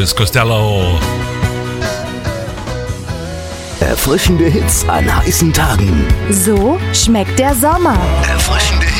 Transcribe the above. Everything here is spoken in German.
Elvis Costello. Erfrischende Hits an heißen Tagen. So schmeckt der Sommer. Erfrischende